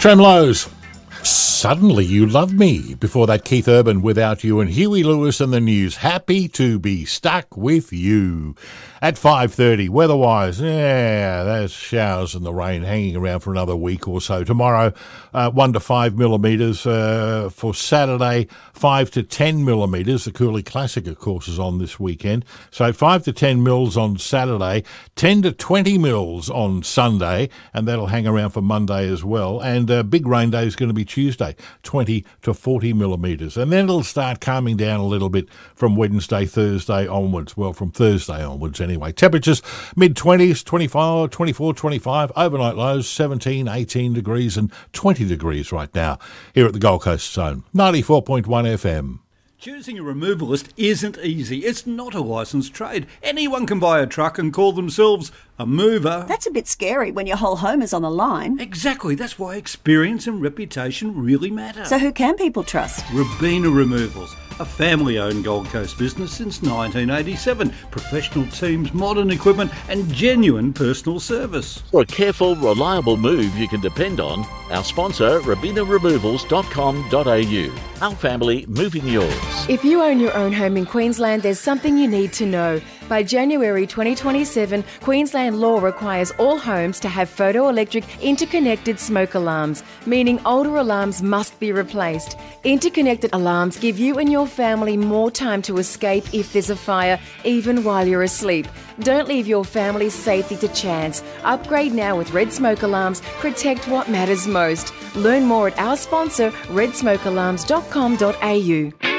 Tremlows. Suddenly You Love Me. Before that, Keith Urban, Without You, and Huey Lewis and the News. Happy to be stuck with you. At 5:30, weather-wise, there's showers and the rain hanging around for another week or so. Tomorrow, 1 to 5 millimetres. For Saturday, 5 to 10 millimetres. The Cooley Classic, of course, is on this weekend. So 5 to 10 mils on Saturday, 10 to 20 mils on Sunday, and that'll hang around for Monday as well. And big rain day is going to be Tuesday, 20 to 40 millimetres. And then it'll start calming down a little bit from Wednesday, Thursday onwards. Well, from Thursday onwards anyway. Temperatures mid-20s, 24, 25. Overnight lows 17, 18 degrees and 20 degrees right now here at the Gold Coast Zone. 94.1 FM. Choosing a removalist isn't easy. It's not a licensed trade. Anyone can buy a truck and call themselves a mover. That's a bit scary when your whole home is on the line. Exactly. That's why experience and reputation really matter. So who can people trust? Rabina Removals, a family-owned Gold Coast business since 1987. Professional teams, modern equipment and genuine personal service. For a careful, reliable move you can depend on, our sponsor, rabinaremovals.com.au. Our family moving yours. If you own your own home in Queensland, there's something you need to know. By January 2027, Queensland law requires all homes to have photoelectric interconnected smoke alarms, meaning older alarms must be replaced. Interconnected alarms give you and your family more time to escape if there's a fire, even while you're asleep. Don't leave your family's safety to chance. Upgrade now with Red Smoke Alarms. Protect what matters most. Learn more at our sponsor, redsmokealarms.com.au.